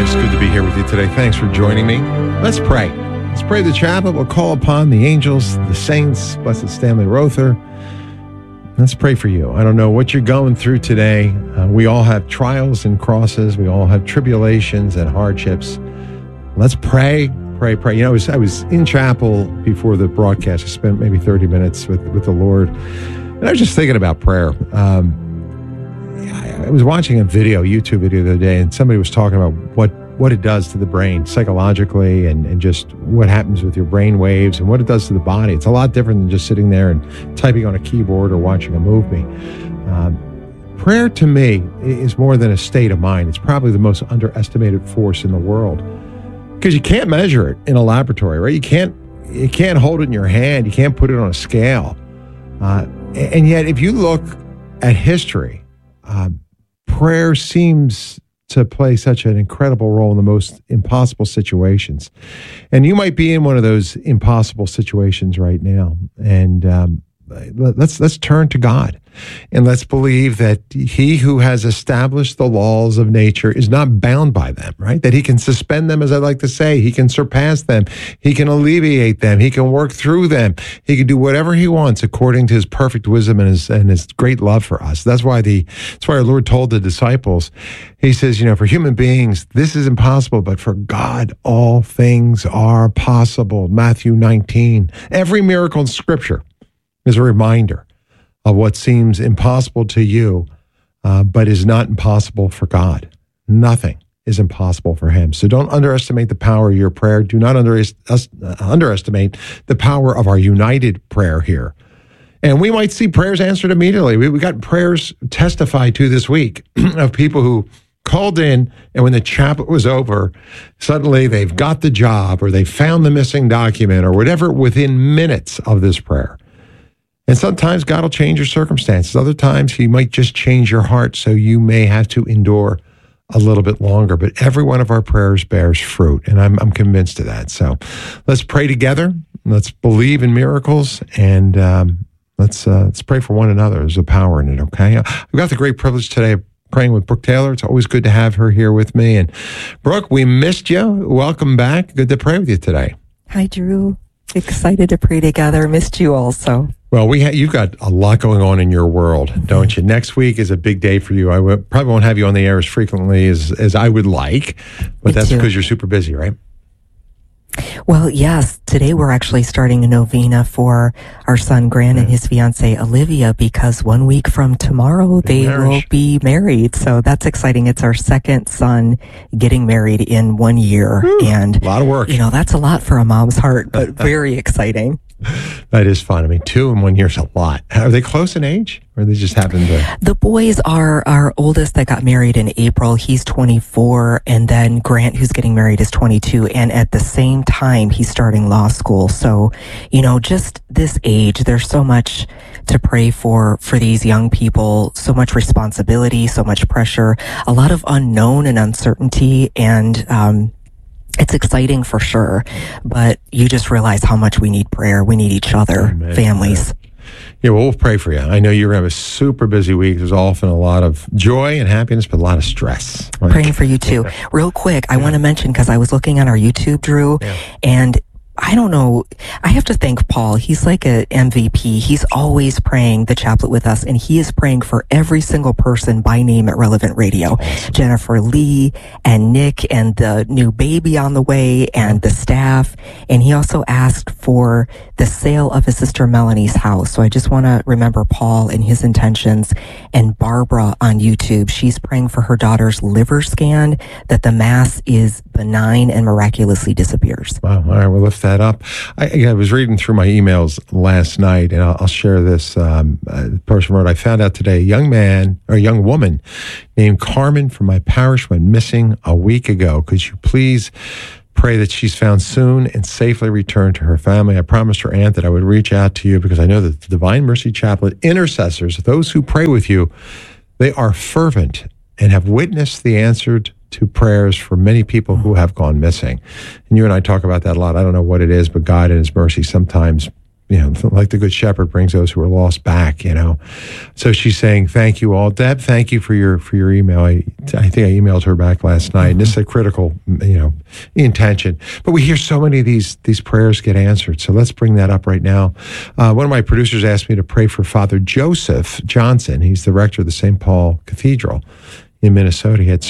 Always good to be here with you today. Thanks for joining me. Let's pray. Let's pray the chaplet. We'll call upon the angels, the saints, Blessed Stanley Rother. Let's pray for you. I don't know what you're going through today. We all have trials and crosses. We all have tribulations and hardships. Let's pray, pray. You know, I was in chapel before the broadcast. I spent maybe 30 minutes with the Lord. And I was just thinking about prayer. I was watching a YouTube video the other day, and somebody was talking about what it does to the brain psychologically and just what happens with your brain waves and what it does to the body. It's a lot different than just sitting there and typing on a keyboard or watching a movie. Prayer to me is more than a state of mind. It's probably the most underestimated force in the world because you can't measure it in a laboratory, right? You can't hold it in your hand. You can't put it on a scale. And yet, if you look at history, prayer seems to play such an incredible role in the most impossible situations. And you might be in one of those impossible situations right now. And let's turn to God. And let's believe that he who has established the laws of nature is not bound by them, right? That he can suspend them, as I like to say. He can surpass them. He can alleviate them. He can work through them. He can do whatever he wants according to his perfect wisdom and his great love for us. That's why our Lord told the disciples, he says, for human beings, this is impossible, but for God, all things are possible. Matthew 19. Every miracle in Scripture is a reminder of what seems impossible to you, but is not impossible for God. Nothing is impossible for him. So don't underestimate the power of your prayer. Do not underestimate the power of our united prayer here. And we might see prayers answered immediately. We got prayers testified to this week of people who called in, and when the chaplet was over, suddenly they've got the job or they found the missing document or whatever within minutes of this prayer. And sometimes God will change your circumstances. Other times he might just change your heart so you may have to endure a little bit longer. But every one of our prayers bears fruit, and I'm convinced of that. So let's pray together. Let's believe in miracles, and let's pray for one another. There's a power in it, okay? I've got the great privilege today of praying with Brooke Taylor. It's always good to have her here with me. And Brooke, we missed you. Welcome back. Good to pray with you today. Hi, Drew. Excited to pray together. Missed you also. Well, you've got a lot going on in your world, don't you? Next week is a big day for you. I probably won't have you on the air as frequently as I would like, but that's because you're super busy, right? Well, yes. Today we're actually starting a novena for our son Grant and his fiancée Olivia, because 1 week from tomorrow they will be married. So that's exciting. It's our second son getting married in 1 year. And a lot of work. That's a lot for a mom's heart, but very exciting. That is fun. 2 in 1 year is a lot. Are they close in age, or they just happen to? The boys are our oldest that got married in April. He's 24, and then Grant, who's getting married, is 22. And at the same time, he's starting law school. So, just this age, there's so much to pray for these young people. So much responsibility, so much pressure, a lot of unknown and uncertainty, and it's exciting for sure, but you just realize how much we need prayer. We need each other, families. Yeah, well, we'll pray for you. I know you're going to have a super busy week. There's often a lot of joy and happiness, but a lot of stress. Right? Praying for you too. Real quick, I want to mention, because I was looking on our YouTube, Drew, and I don't know. I have to thank Paul. He's like a MVP. He's always praying the chaplet with us, and he is praying for every single person by name at Relevant Radio. Awesome. Jennifer Lee and Nick and the new baby on the way and the staff. And he also asked for the sale of his sister Melanie's house. So I just want to remember Paul and his intentions. And Barbara on YouTube, she's praying for her daughter's liver scan, that the mass is benign and miraculously disappears. Wow. All right, we'll lift that up. I was reading through my emails last night, and I'll share this. The person wrote, I found out today a young woman named Carmen from my parish went missing a week ago. Could you please pray that she's found soon and safely returned to her family? I promised her aunt that I would reach out to you because I know that the Divine Mercy Chaplet intercessors, those who pray with you, they are fervent and have witnessed the answered to prayers for many people who have gone missing. And you and I talk about that a lot. I don't know what it is, but God in his mercy sometimes like the Good Shepherd brings those who are lost back, So she's saying, thank you all. Deb, thank you for your email. I think I emailed her back last night, and this is a critical, intention. But we hear so many of these prayers get answered. So let's bring that up right now. One of my producers asked me to pray for Father Joseph Johnson. He's the rector of the St. Paul Cathedral in Minnesota. He had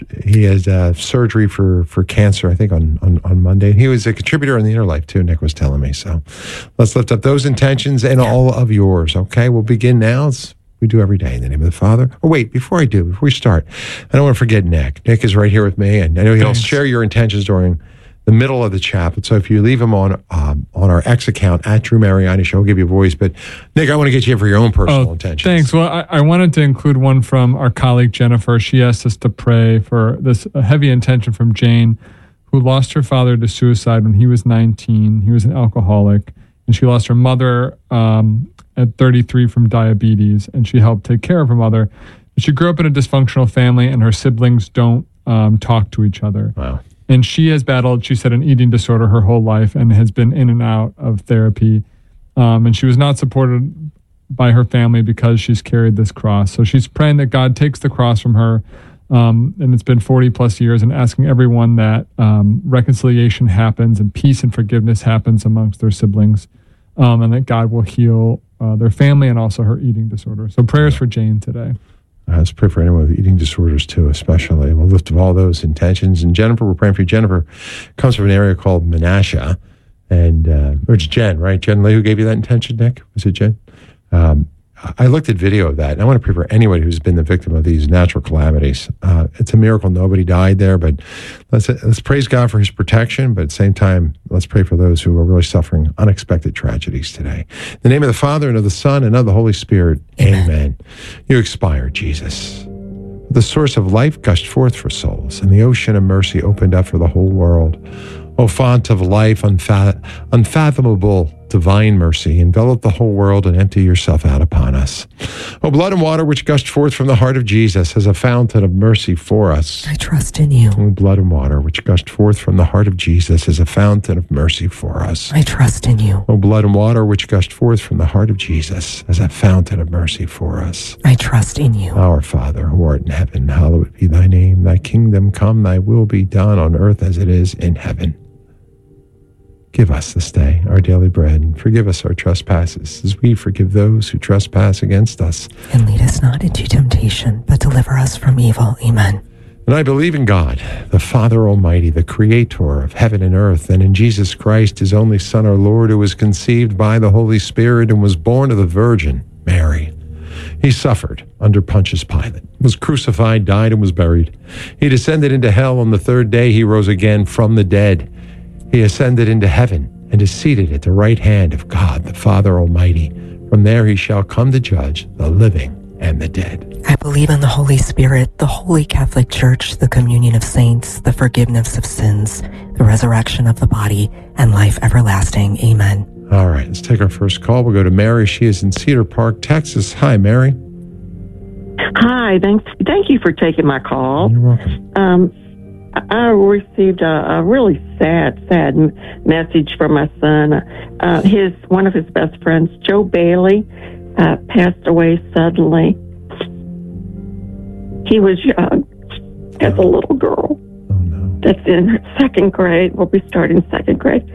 surgery for cancer, I think, on Monday. He was a contributor on the Inner Life too, Nick was telling me. So let's lift up those intentions and all of yours, okay? We'll begin now. We do every day in the name of the Father. Oh, wait, before we start, I don't want to forget Nick. Nick is right here with me, and I know he'll share your intentions during the middle of the chaplet. So if you leave him on our X account at Drew Mariani Show, we'll give you a voice. But Nick, I want to get you in for your own personal intentions. Thanks. Well, I wanted to include one from our colleague Jennifer. She asked us to pray for this heavy intention from Jane, who lost her father to suicide when he was 19. He was an alcoholic, and she lost her mother at 33 from diabetes, and she helped take care of her mother. She grew up in a dysfunctional family, and her siblings don't talk to each other. Wow. And she has battled, she said, an eating disorder her whole life and has been in and out of therapy. And she was not supported by her family because she's carried this cross. So she's praying that God takes the cross from her. And it's been 40 plus years, and asking everyone that reconciliation happens and peace and forgiveness happens amongst their siblings. And that God will heal their family and also her eating disorder. So prayers for Jane today. Let's pray for anyone with eating disorders too, especially. We'll lift up all those intentions. And Jennifer, we're praying for you. Jennifer comes from an area called Menasha, and it's Jen, right? Jen Lee, who gave you that intention, Nick? Was it Jen? I looked at video of that, and I want to pray for anybody who's been the victim of these natural calamities. It's a miracle nobody died there, but let's praise God for his protection, but at the same time, let's pray for those who are really suffering unexpected tragedies today. In the name of the Father, and of the Son, and of the Holy Spirit, amen. You expired, Jesus. The source of life gushed forth for souls, and the ocean of mercy opened up for the whole world. O font of life, unfathomable divine mercy, envelop the whole world and empty yourself out upon us. O blood and water which gushed forth from the heart of Jesus as a fountain of mercy for us. I trust in you. O blood and water which gushed forth from the heart of Jesus as a fountain of mercy for us. I trust in you. O blood and water which gushed forth from the heart of Jesus as a fountain of mercy for us. I trust in you. Our Father, who art in heaven, hallowed be thy name. Thy kingdom come, thy will be done on earth as it is in heaven. Give us this day our daily bread, and forgive us our trespasses, as we forgive those who trespass against us. And lead us not into temptation, but deliver us from evil. Amen. And I believe in God, the Father Almighty, the Creator of heaven and earth, and in Jesus Christ, his only Son, our Lord, who was conceived by the Holy Spirit and was born of the Virgin Mary. He suffered under Pontius Pilate, was crucified, died, and was buried. He descended into hell. On the third day he rose again from the dead. He ascended into heaven and is seated at the right hand of God, the Father Almighty. From there he shall come to judge the living and the dead. I believe in the Holy Spirit, the Holy Catholic Church, the communion of saints, the forgiveness of sins, the resurrection of the body, and life everlasting. Amen. All right, let's take our first call. We'll go to Mary. She is in Cedar Park, Texas. Hi, Mary. Hi, thank you for taking my call. You're welcome. I received a really sad message from my son. One of his best friends, Joe Bailey, passed away suddenly. He was young as a little girl. Oh, no. That's in second grade. We'll be starting second grade.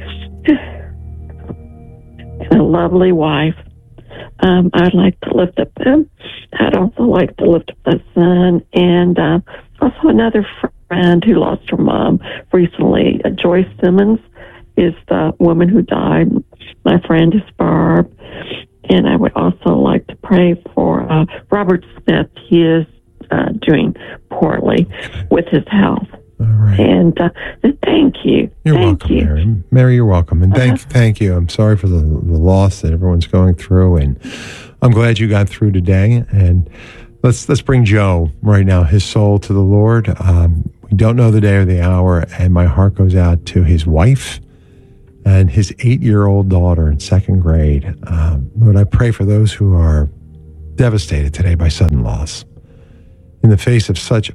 And a lovely wife. I'd like to lift up him. I'd also like to lift up the son, and also another friend who lost her mom recently. Joyce Simmons is the woman who died. My friend is Barb. And I would also like to pray for Robert Smith. He is doing poorly with his health. All right. And thank you. You're welcome, Mary. Mary, you're welcome. And thank you. I'm sorry for the loss that everyone's going through. And I'm glad you got through today. And let's bring Joe right now, his soul to the Lord. We don't know the day or the hour. And my heart goes out to his wife and his 8-year-old daughter in second grade. Lord, I pray for those who are devastated today by sudden loss. In the face of such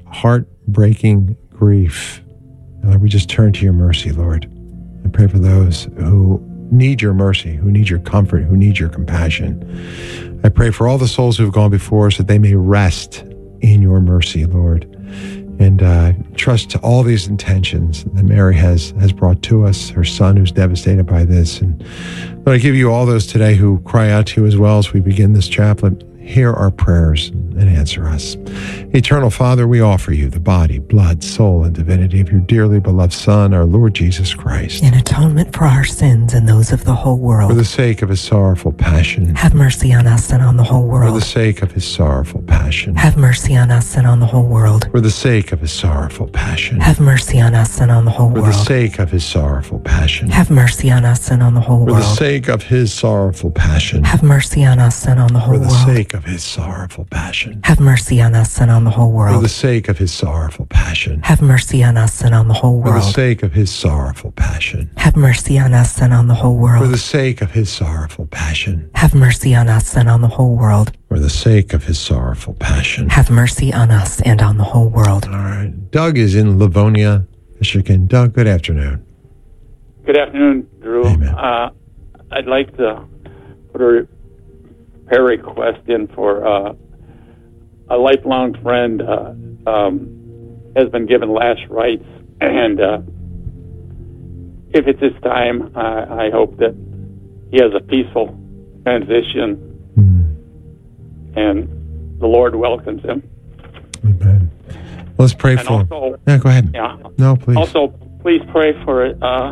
heartbreaking grief, Lord, we just turn to your mercy, Lord. I pray for those who need your mercy, who need your comfort, who need your compassion. I pray for all the souls who have gone before us that they may rest in your mercy, Lord. And trust all these intentions that Mary has brought to us, her son who's devastated by this. And Lord, I give you all those today who cry out to you as well as we begin this chaplet. Hear our prayers and answer us. Eternal Father, we offer you the body, blood, soul, and divinity of your dearly beloved Son, our Lord Jesus Christ. In atonement for our sins and those of the whole world. For the sake of his sorrowful passion. Have mercy on us and on the whole world. For the sake of his sorrowful passion. Have mercy on us and on the whole world. For the sake of his sorrowful passion. Have mercy on us and on the whole world. For the sake of his sorrowful passion. Have mercy on us and on the whole world. For the sake of his sorrowful passion. Have mercy on us and on the whole world. For the sake of his sorrowful passion. Have mercy on us and on the whole world. For the sake of his sorrowful passion. Have mercy on us and on the whole world. For the sake of his sorrowful passion. Have mercy on us and on the whole world. For the sake of his sorrowful passion. Have mercy on us and on the whole world. For the sake of his sorrowful passion. Have mercy on us and on the whole world. All right. Doug is in Livonia, Michigan. Doug, good afternoon. Good afternoon, Drew. Amen. I'd like to put a prayer request in for a lifelong friend has been given last rites, and if it's his time, I hope that he has a peaceful transition, and the Lord welcomes him. Amen. Let's pray and for him. Also, yeah, go ahead. Yeah. No, please. Also, please pray for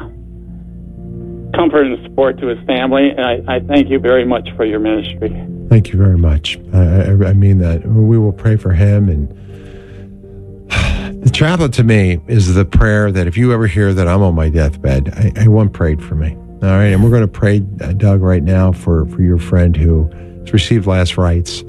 comfort and support to his family, and I thank you very much for your ministry. Thank you very much. I mean that. We will pray for him. And the chaplet to me is the prayer that if you ever hear that I'm on my deathbed, I want prayed for me. All right. And we're going to pray, Doug, right now for your friend who has received last rites.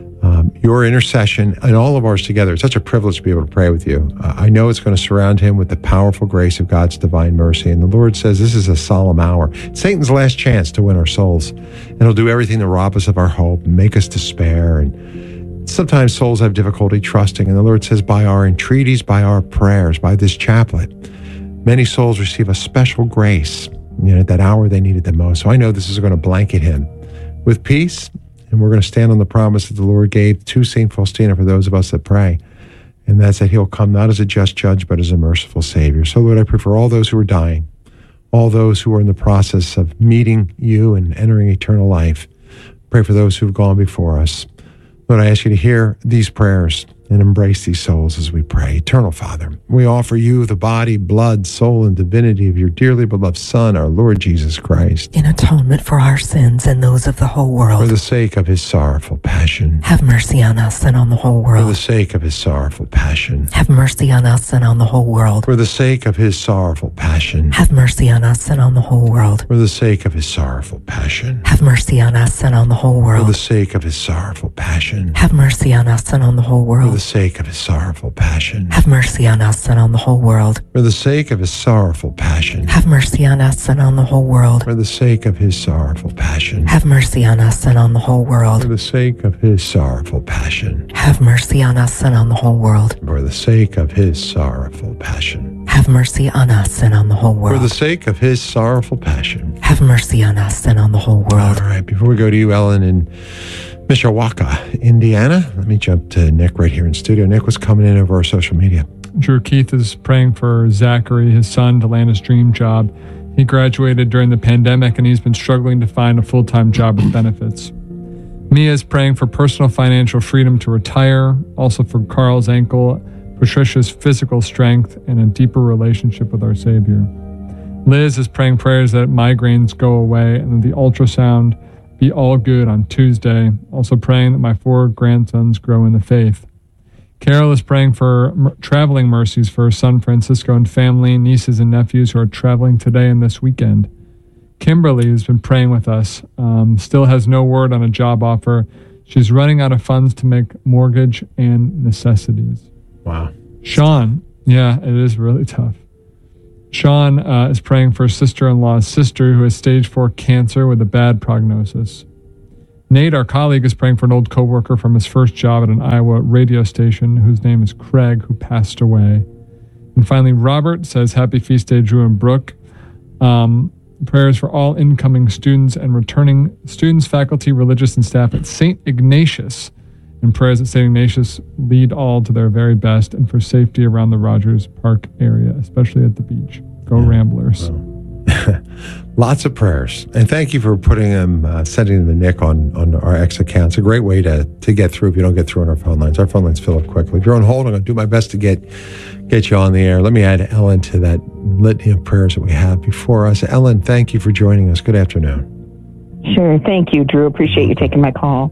Your intercession and all of ours together. It's such a privilege to be able to pray with you. I know it's going to surround him with the powerful grace of God's divine mercy. And the Lord says this is a solemn hour. Satan's last chance to win our souls. And he'll do everything to rob us of our hope and make us despair. And sometimes souls have difficulty trusting. And the Lord says by our entreaties, by our prayers, by this chaplet, many souls receive a special grace, at that hour they need it the most. So I know this is going to blanket him with peace. And we're going to stand on the promise that the Lord gave to St. Faustina for those of us that pray. And that's that he'll come not as a just judge, but as a merciful Savior. So, Lord, I pray for all those who are dying, all those who are in the process of meeting you and entering eternal life. Pray for those who have gone before us. Lord, I ask you to hear these prayers and embrace these souls as we pray. Eternal Father, we offer you the body, blood, soul, and divinity of your dearly beloved Son, our Lord Jesus Christ. In atonement for our sins and those of the whole world. For the sake of his sorrowful passion. Have mercy on us and on the whole world. For the sake of his sorrowful passion. Have mercy on us and on the whole world. For the sake of his sorrowful passion. Have mercy on us and on the whole world. For the sake of his sorrowful passion. Have mercy on us and on the whole world. For the sake of his sorrowful passion. Have mercy on us and on the whole world. For the sake of his sorrowful passion. Have mercy on us and on the whole world. For the sake of his sorrowful passion. Have mercy on us and on the whole world. For the sake of his sorrowful passion. Have mercy on us and on the whole world. For the sake of his sorrowful passion. Have mercy on us and on the whole world. For the sake of his sorrowful passion. Have mercy on us and on the whole world. For the sake of his sorrowful passion. Have mercy on us and on the whole world. All right, before we go to you, Ellen, in Mishawaka, Indiana, let me jump to Nick right here in studio. Nick was coming in over our social media. Drew, Keith is praying for Zachary, his son, to land his dream job. He graduated during the pandemic and he's been struggling to find a full-time job with benefits. Mia is praying for personal financial freedom to retire, also for Carl's ankle, Patricia's physical strength, and a deeper relationship with our Savior. Liz is praying prayers that migraines go away and that the ultrasound be all good on Tuesday, also praying that my 4 grandsons grow in the faith. Carol is praying for traveling mercies for her son Francisco and family, nieces and nephews who are traveling today and this weekend. Kimberly has been praying with us, still has no word on a job offer. She's running out of funds to make mortgage and necessities. Wow. Sean, yeah, it is really tough. Sean is praying for sister-in-law's sister who has stage 4 cancer with a bad prognosis. Nate, our colleague, is praying for an old coworker from his first job at an Iowa radio station whose name is Craig, who passed away. And finally, Robert says, Happy Feast Day, Drew and Brooke. prayers for all incoming students and returning students, faculty, religious, and staff at St. Ignatius, and prayers that St. Ignatius lead all to their very best, and for safety around the Rogers Park area, especially at the beach. Go Ramblers. Wow. Lots of prayers. And thank you for putting them, sending them to Nick on our X account. It's a great way to get through if you don't get through on our phone lines. Our phone lines fill up quickly. If you're on hold, I'm going to do my best to get you on the air. Let me add Ellen to that litany of prayers that we have before us. Ellen, thank you for joining us. Good afternoon. Sure. Thank you, Drew. Appreciate you taking my call.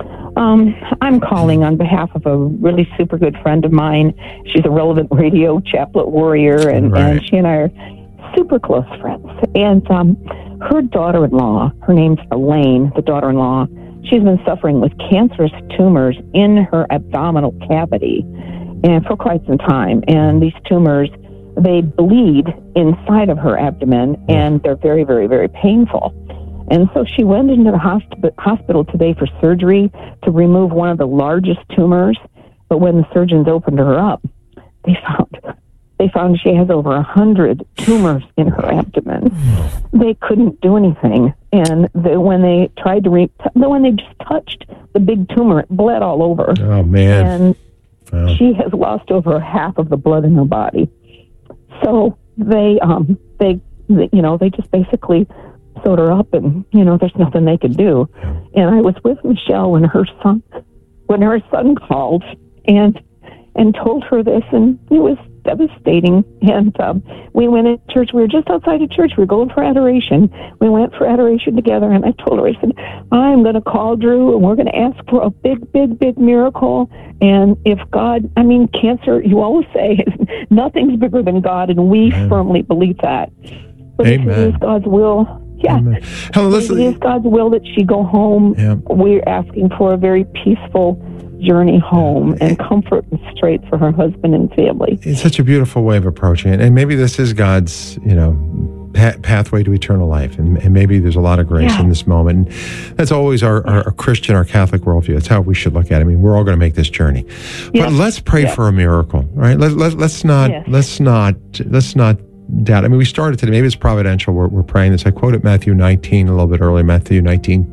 I'm calling on behalf of a really super good friend of mine. She's a Relevant Radio chaplet warrior, and she and I are super close friends. And her daughter-in-law, her name's Elaine, the daughter-in-law, she's been suffering with cancerous tumors in her abdominal cavity and for quite some time. And these tumors, they bleed inside of her abdomen, and they're very, very, very painful. And so she went into the hospital today for surgery to remove one of the largest tumors. But when the surgeons opened her up, they found she has over 100 tumors in her abdomen. They couldn't do anything. And when they tried to when they just touched the big tumor, it bled all over. Oh, man. And she has lost over half of the blood in her body. So they just basically sewed her up, and there's nothing they could do. And I was with Michelle when her son called and told her this, and it was devastating. And we went to church. We were just outside of church. We were going for adoration. We went for adoration together, and I told her, I said, I'm going to call Drew, and we're going to ask for a big, big, big miracle. And if God, cancer, you always say, nothing's bigger than God, and we firmly believe that. But if it is God's will, Helen, if it is God's will that she go home, we're asking for a very peaceful journey home and comfort and strength for her husband and family. It's such a beautiful way of approaching it. And maybe this is God's, pathway to eternal life. And maybe there's a lot of grace in this moment. And that's always our Christian, our Catholic worldview. That's how we should look at it. We're all going to make this journey. But let's pray for a miracle, right? Let's not doubt. We started today. Maybe it's providential. We're praying this. I quoted Matthew 19 a little bit earlier, Matthew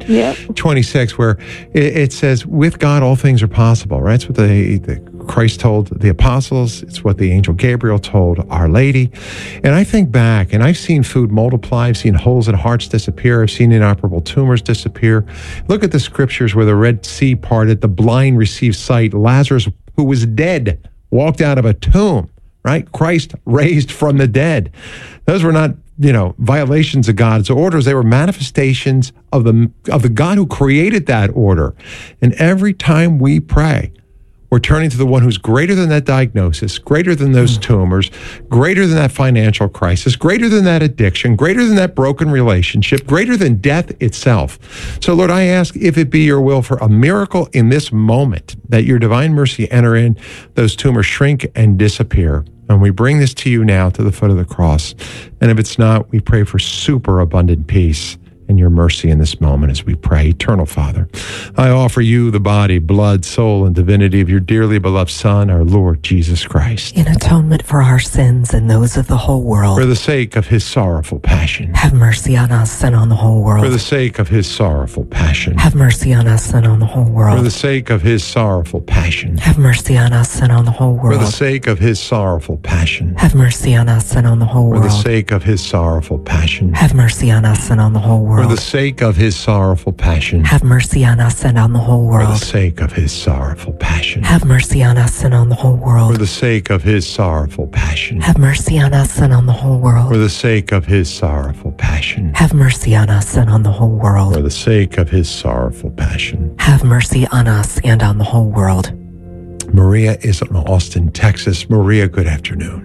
19:26, where it says, with God, all things are possible, right? It's what the Christ told the apostles. It's what the angel Gabriel told Our Lady. And I think back, and I've seen food multiply. I've seen holes in hearts disappear. I've seen inoperable tumors disappear. Look at the scriptures where the Red Sea parted, the blind received sight, Lazarus, who was dead, walked out of a tomb. Right? Christ raised from the dead. Those were not, violations of God's orders. They were manifestations of the God who created that order. And every time we pray, we're turning to the one who's greater than that diagnosis, greater than those tumors, greater than that financial crisis, greater than that addiction, greater than that broken relationship, greater than death itself. So, Lord, I ask if it be your will for a miracle in this moment, that your divine mercy enter in, those tumors shrink and disappear. And we bring this to you now to the foot of the cross. And if it's not, we pray for super abundant peace and your mercy in this moment as we pray. Eternal Father, I offer you the body, blood, soul, and divinity of your dearly beloved Son, our Lord Jesus Christ. In atonement for our sins and those of the whole world. For the sake of his sorrowful passion. Have mercy on us and on the whole world. For the sake of his sorrowful passion. Have mercy on us and on the whole world. For the sake of his sorrowful passion. Have mercy on us and on the whole world. For the sake of his sorrowful passion. Have mercy on us and on the whole world. For the sake of his sorrowful passion. Have mercy on us and on the whole world. For the sake of his sorrowful passion. Have mercy on us and on the whole world. For the sake of his sorrowful passion. Have mercy on us and on the whole world. For the sake of his sorrowful passion. Have mercy on us and on the whole world. For the sake of his sorrowful passion. Have mercy on us and on the whole world. For the sake of his sorrowful passion. Have mercy on us and on the whole world. Maria is in Austin, Texas. Maria, good afternoon.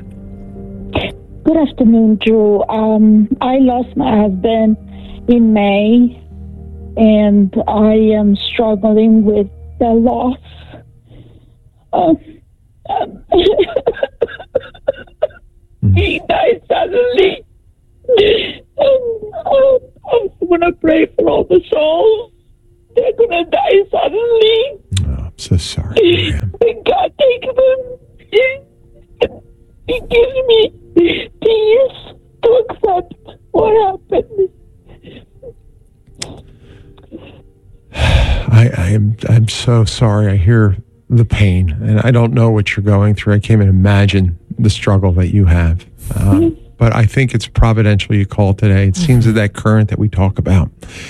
Good afternoon, Drew. I lost my husband in May, and I am struggling with the loss. He died suddenly. I'm going to pray for all the souls. They're going to die suddenly. Oh, I'm so sorry, Maria. And God takes them. He gives me peace to accept what happened. I'm so sorry. I hear the pain, and I don't know what you're going through. I can't even imagine the struggle that you have. But I think it's providential you called today. It seems that current that we talk about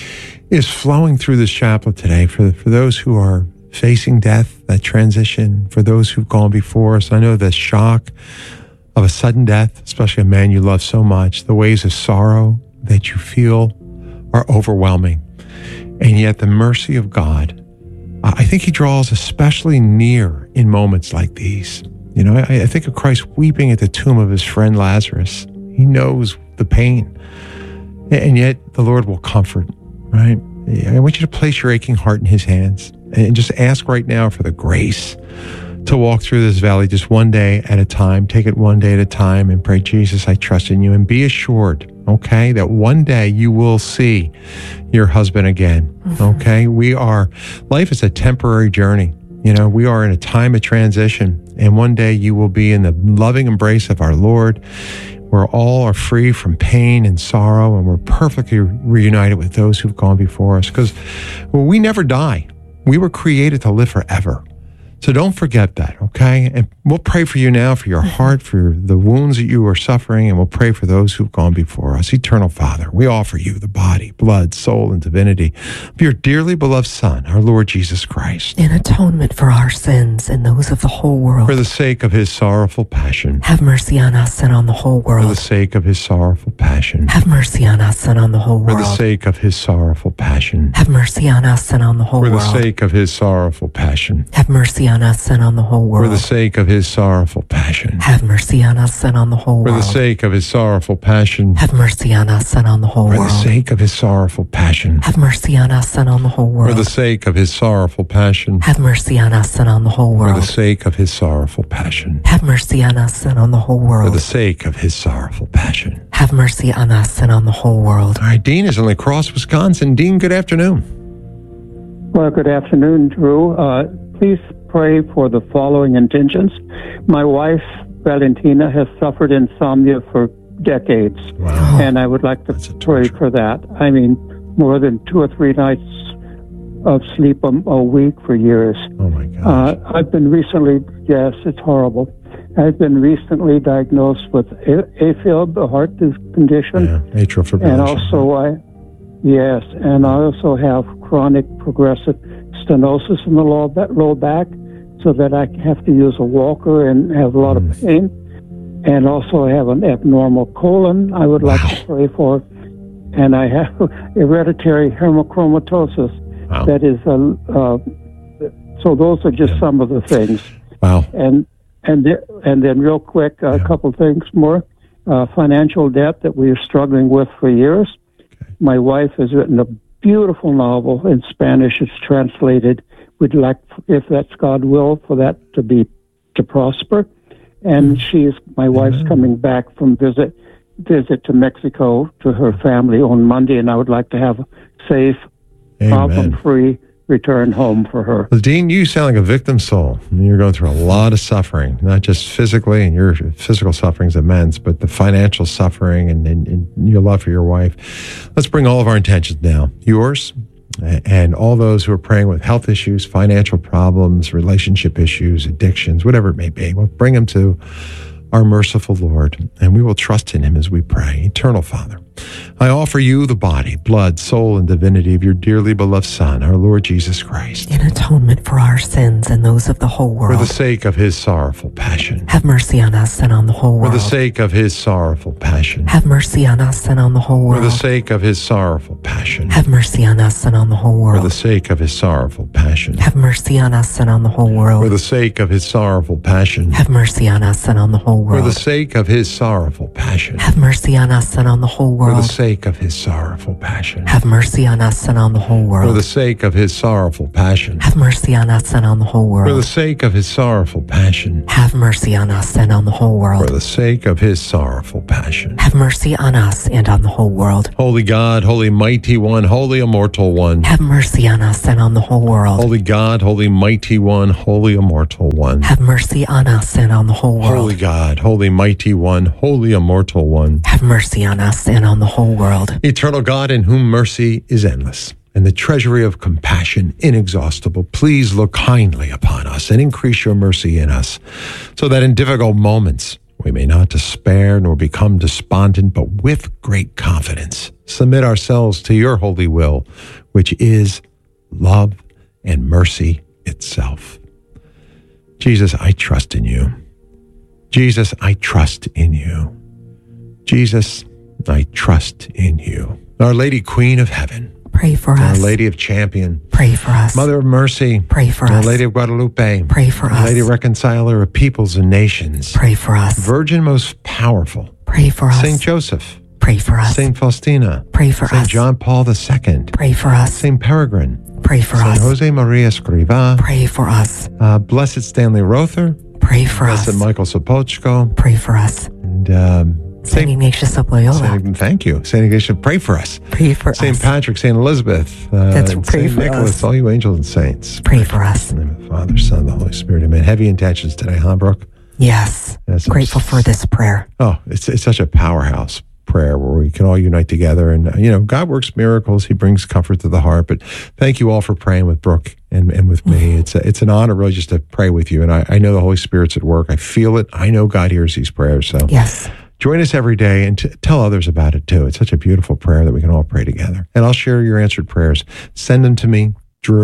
is flowing through this chaplet today for those who are facing death, that transition, for those who've gone before us. I know the shock of a sudden death, especially a man you love so much, the waves of sorrow that you feel are overwhelming. And yet the mercy of God, I think he draws especially near in moments like these. You know, I think of Christ weeping at the tomb of his friend Lazarus. He knows the pain. And yet the Lord will comfort, right? I want you to place your aching heart in his hands and just ask right now for the grace to walk through this valley just one day at a time. Take it one day at a time and pray, Jesus, I trust in you. And be assured, okay, that one day you will see your husband again, okay? Life is a temporary journey. You know, we are in a time of transition, and one day you will be in the loving embrace of our Lord, where all are free from pain and sorrow, and we're perfectly reunited with those who've gone before us, because we never die. We were created to live forever. So don't forget that, okay? And we'll pray for you now, for your heart, for the wounds that you are suffering, and we'll pray for those who've gone before us. Eternal Father, we offer you the body, blood, soul, and divinity of your dearly beloved Son, our Lord Jesus Christ. In atonement for our sins and those of the whole world. For the sake of his sorrowful passion. Have mercy on us and on the whole world. For the sake of his sorrowful passion. Have mercy on us and on the whole world. For the sake of his sorrowful passion. Have mercy on us and on the whole world. For the sake of his sorrowful passion. Have mercy on us and on the whole world. For the sake of his sorrowful passion. Have mercy on us and on the whole world. For the sake of his sorrowful passion. Have mercy on us and on the whole world. For the sake of his sorrowful passion. Have mercy on us and on the whole world. For the sake of his sorrowful passion. Have mercy on us and on the whole world. For the sake of his sorrowful passion. Have mercy on us and on the whole world. For the sake of his sorrowful passion. Have mercy on us and on the whole world. All right, Dean is in La Crosse, Wisconsin. Dean, good afternoon. Well, good afternoon, Drew. Please pray for the following intentions. My wife, Valentina, has suffered insomnia for decades. Wow. And I would like to pray for that. I mean, more than 2 or 3 nights of sleep a week for years. Oh, my gosh. I've been recently, yes, it's horrible. I've been recently diagnosed with AFib, a heart condition. Yeah, atrial fibrillation. And I also have chronic progressive stenosis in the low back, so that I have to use a walker and have a lot of pain. And also I have an abnormal colon I would like to pray for. And I have hereditary hemochromatosis. Wow. That is, so those are just some of the things. Wow. And then real quick, a couple things more. Financial debt that we are struggling with for years. Okay. My wife has written a beautiful novel in Spanish. It's translated. We'd like, if that's God will, for that to prosper. And my wife's coming back from visit to Mexico to her family on Monday, and I would like to have a safe, problem-free return home for her. Well, Dean, you sound like a victim soul. You're going through a lot of suffering, not just physically, and your physical suffering is immense, but the financial suffering and your love for your wife. Let's bring all of our intentions now. Yours and all those who are praying with health issues, financial problems, relationship issues, addictions, whatever it may be. We'll bring them to our merciful Lord, and we will trust in him as we pray. Eternal Father, I offer you the body, blood, soul, and divinity of your dearly beloved Son, our Lord Jesus Christ. In atonement for our sins and those of the whole world. For the sake of his sorrowful passion. Have mercy on us and on the whole world. For the sake of his sorrowful passion. Have mercy on us and on the whole world. For the sake of his sorrowful passion. Have mercy on us and on the whole world. For the sake of his sorrowful passion. Have mercy on us and on the whole world. For the sake of his sorrowful passion. Have mercy on us and on the whole world. For the sake of his sorrowful passion. Have mercy on us and on the whole world. world. For the sake of his sorrowful passion. Have mercy on us and on the whole world. For the sake of his sorrowful passion. Have mercy on us and on the whole world. For the sake of his sorrowful passion. Have mercy on us and on the whole world. For the sake of his sorrowful passion. Have mercy on us and on the whole world. Holy God, holy mighty one, holy immortal one. Have mercy on us and on the whole world. Holy God, holy mighty one, holy immortal one. Have mercy on us and on the whole world. Holy God, holy mighty one, holy immortal one. Have mercy on us and on the whole world. Eternal God, in whom mercy is endless, and the treasury of compassion inexhaustible, please look kindly upon us and increase your mercy in us, so that in difficult moments we may not despair nor become despondent, but with great confidence submit ourselves to your holy will, which is love and mercy itself. Jesus, I trust in you. Jesus, I trust in you. Jesus, I trust in you. Our Lady Queen of Heaven, pray for us. Our Lady of Champion, pray for us. Mother of Mercy, pray for Our us. Lady of Guadalupe, pray for Our us. Lady Reconciler of Peoples and Nations, pray for us. Virgin most powerful, pray for us. Saint Joseph, pray for us. Saint Faustina, pray for Saint us. John Paul II, pray for us. Saint Peregrine, pray for Saint us. Jose Maria Escrivá, pray for us. Blessed Stanley Rother, pray for us. Blessed Michael Sopochko, pray for us. And Saint Ignatius of Loyola. Thank you. Saint Ignatius, pray for us. Pray for Saint us. Patrick, Saint Elizabeth, That's pray Saint for Nicholas, us. all you angels and saints. Pray for us. In the name of the Father, Son, and the Holy Spirit. Amen. Heavy intentions today, huh, Brooke? Yes. Grateful for this prayer. Oh, it's such a powerhouse prayer where we can all unite together. And, God works miracles. He brings comfort to the heart. But thank you all for praying with Brooke and with me. It's an honor really just to pray with you. And I know the Holy Spirit's at work. I feel it. I know God hears these prayers. So yes. Join us every day and tell others about it too. It's such a beautiful prayer that we can all pray together. And I'll share your answered prayers. Send them to me,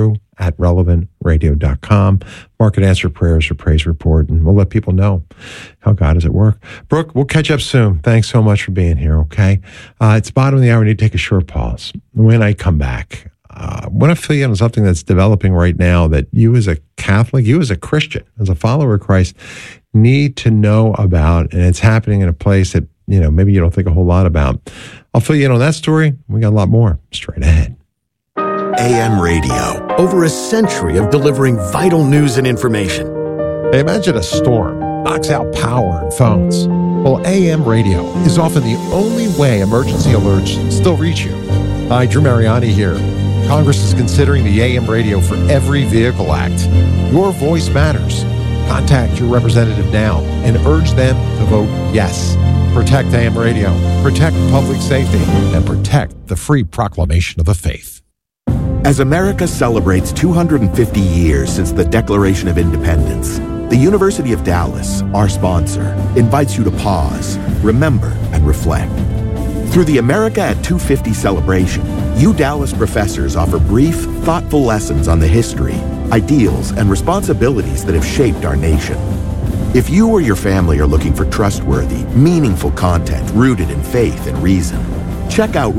drew@relevantradio.com. Mark it answered prayers or praise report, and we'll let people know how God is at work. Brooke, we'll catch up soon. Thanks so much for being here, okay? It's bottom of the hour. We need to take a short pause. When I come back, I want to fill you in on something that's developing right now that you as a Catholic, you as a Christian, as a follower of Christ, need to know about, and it's happening in a place that, maybe you don't think a whole lot about. I'll fill you in on that story. We got a lot more straight ahead. AM radio, over a century of delivering vital news and information. Hey, imagine a storm knocks out power and phones. Well, AM radio is often the only way emergency alerts still reach you. Hi, Drew Mariani here. Congress is considering the AM radio for Every Vehicle Act. Your voice matters. Contact your representative now and urge them to vote yes. Protect AM radio, protect public safety, and protect the free proclamation of the faith. As America celebrates 250 years since the Declaration of Independence, the University of Dallas, our sponsor, invites you to pause, remember, and reflect. Through the America at 250 celebration, you Dallas professors offer brief, thoughtful lessons on the history, ideals, and responsibilities that have shaped our nation. If you or your family are looking for trustworthy, meaningful content rooted in faith and reason, check out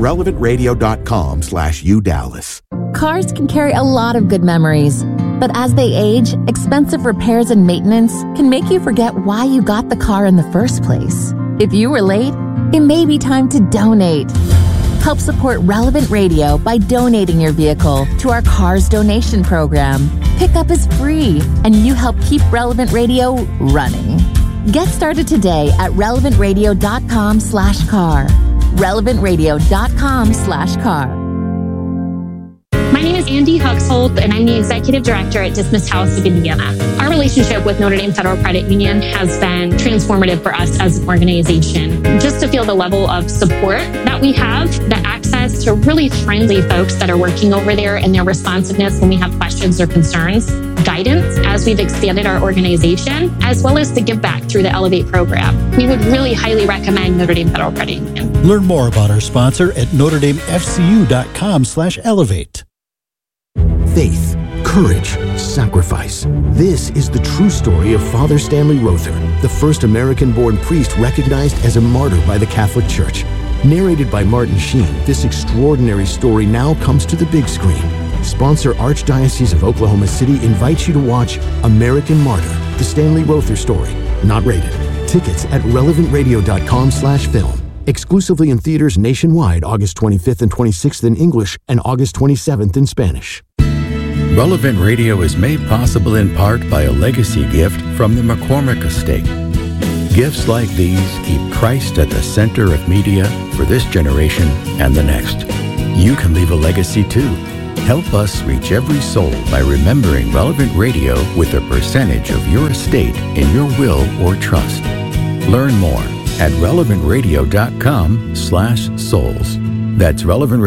relevantradio.com/udallas. Cars can carry a lot of good memories, but as they age, expensive repairs and maintenance can make you forget why you got the car in the first place. If you were late, it may be time to donate. Help support Relevant Radio by donating your vehicle to our Cars Donation Program. Pickup is free, and you help keep Relevant Radio running. Get started today at relevantradio.com/car. relevantradio.com/car. My name is Andy Huxholt, and I'm the Executive Director at Dismiss House of Indiana. Our relationship with Notre Dame Federal Credit Union has been transformative for us as an organization. Just to feel the level of support that we have, the access to really friendly folks that are working over there, and their responsiveness when we have questions or concerns, guidance as we've expanded our organization, as well as the give back through the Elevate program. We would really highly recommend Notre Dame Federal Credit Union. Learn more about our sponsor at NotreDameFCU.com/elevate. Faith, courage, sacrifice. This is the true story of Father Stanley Rother, the first American-born priest recognized as a martyr by the Catholic Church. Narrated by Martin Sheen, this extraordinary story now comes to the big screen. Sponsor Archdiocese of Oklahoma City invites you to watch American Martyr, the Stanley Rother story. Not rated. Tickets at relevantradio.com/film. Exclusively in theaters nationwide August 25th and 26th in English and August 27th in Spanish. Relevant Radio is made possible in part by a legacy gift from the McCormick Estate. Gifts like these keep Christ at the center of media for this generation and the next. You can leave a legacy too. Help us reach every soul by remembering Relevant Radio with a percentage of your estate in your will or trust. Learn more at relevantradio.com/souls. That's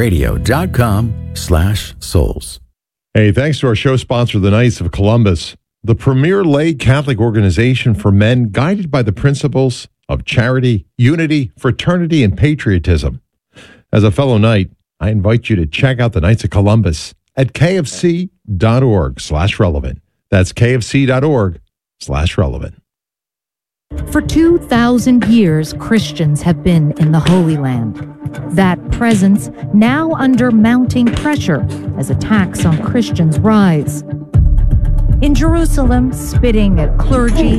relevantradio.com/souls. Hey, thanks to our show sponsor, the Knights of Columbus, the premier lay Catholic organization for men guided by the principles of charity, unity, fraternity, and patriotism. As a fellow Knight, I invite you to check out the Knights of Columbus at kfc.org/relevant. That's kfc.org/relevant. For 2,000 years, Christians have been in the Holy Land. That presence now under mounting pressure as attacks on Christians rise. In Jerusalem, spitting at clergy,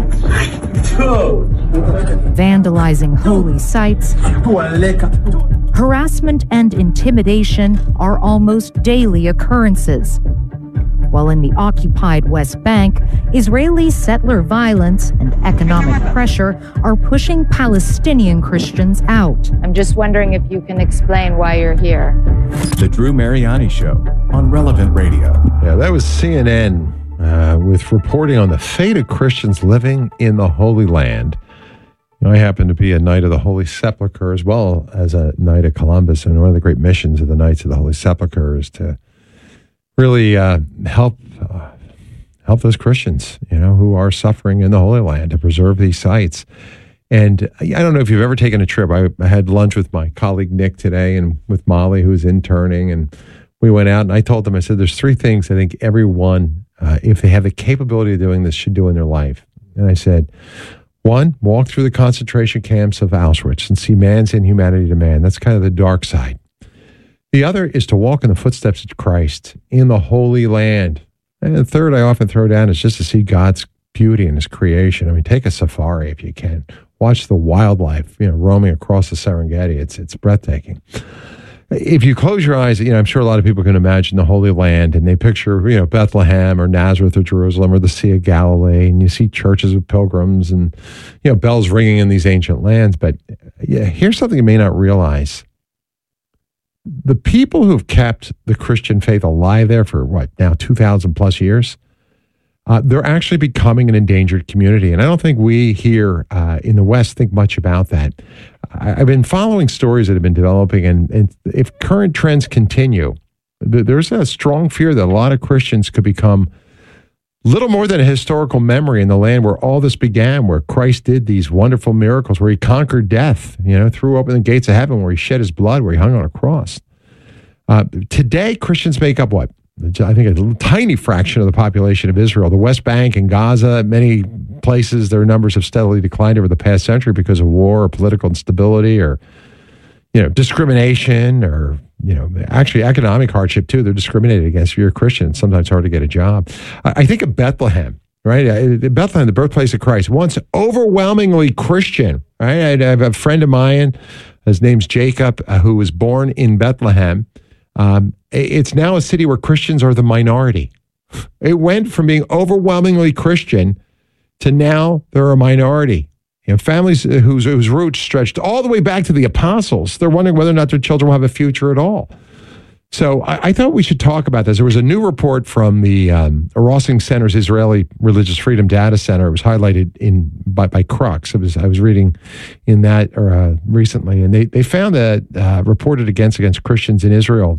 vandalizing holy sites, harassment and intimidation are almost daily occurrences. While in the occupied West Bank, Israeli settler violence and economic pressure are pushing Palestinian Christians out. I'm just wondering if you can explain why you're here. The Drew Mariani Show on Relevant Radio. Yeah, that was CNN with reporting on the fate of Christians living in the Holy Land. You know, I happen to be a Knight of the Holy Sepulchre as well as a Knight of Columbus, and one of the great missions of the Knights of the Holy Sepulchre is to really help those Christians, you know, who are suffering in the Holy Land, to preserve these sites. And I don't know if you've ever taken a trip. I had lunch with my colleague Nick today and with Molly, who's interning, and we went out and I told them, I said, there's three things I think everyone, if they have the capability of doing this, should do in their life. And I said, one, walk through the concentration camps of Auschwitz and see man's inhumanity to man. That's kind of the dark side. The other is to walk in the footsteps of Christ in the Holy Land. And the third I often throw down is just to see God's beauty in his creation. I mean, take a safari if you can. Watch the wildlife, you know, roaming across the Serengeti. It's breathtaking. If you close your eyes, you know, I'm sure a lot of people can imagine the Holy Land and they picture, you know, Bethlehem or Nazareth or Jerusalem or the Sea of Galilee, and you see churches with pilgrims and, you know, bells ringing in these ancient lands. But yeah, here's something you may not realize. The people who've kept the Christian faith alive there for now 2,000 plus years, they're actually becoming an endangered community. And I don't think we here in the West think much about that. I've been following stories that have been developing, and if current trends continue, there's a strong fear that a lot of Christians could become little more than a historical memory in the land where all this began, where Christ did these wonderful miracles, where he conquered death, you know, threw open the gates of heaven, where he shed his blood, where he hung on a cross. Today, Christians make up what? I think a tiny fraction of the population of Israel. The West Bank and Gaza, many places, their numbers have steadily declined over the past century because of war or political instability or, you know, discrimination or, you know, actually economic hardship too. They're discriminated against. If you're a Christian, it's sometimes hard to get a job. I think of Bethlehem, right? Bethlehem, the birthplace of Christ, once overwhelmingly Christian, right? I have a friend of mine, his name's Jacob, who was born in Bethlehem. It's now a city where Christians are the minority. It went from being overwhelmingly Christian to now they're a minority. You know, families whose roots stretched all the way back to the apostles. They're wondering whether or not their children will have a future at all. So I thought we should talk about this. There was a new report from the Rossing Center's Israeli Religious Freedom Data Center. It was highlighted by Crux. I was reading in that recently, and they found that reported against Christians in Israel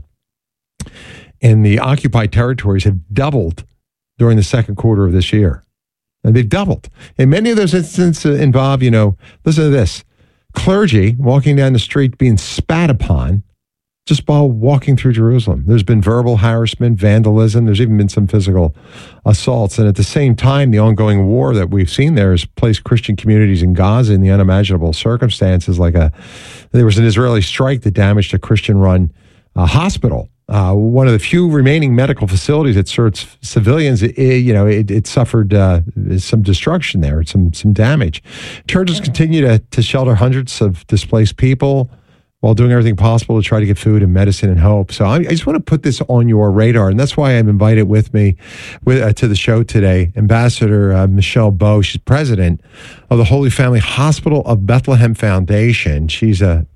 and the occupied territories have doubled during the second quarter of this year. And they've doubled. And many of those instances involve, you know, listen to this, clergy walking down the street being spat upon just while walking through Jerusalem. There's been verbal harassment, vandalism. There's even been some physical assaults. And at the same time, the ongoing war that we've seen there has placed Christian communities in Gaza in the unimaginable circumstances. There was an Israeli strike that damaged a Christian-run hospital. One of the few remaining medical facilities that serves civilians, it suffered some destruction there, some damage. Churches continue to shelter hundreds of displaced people. while doing everything possible to try to get food and medicine and hope. So I just want to put this on your radar, and that's why I've invited with me to the show today Ambassador Michelle Bowe. She's president of the Holy Family Hospital of Bethlehem Foundation. She's a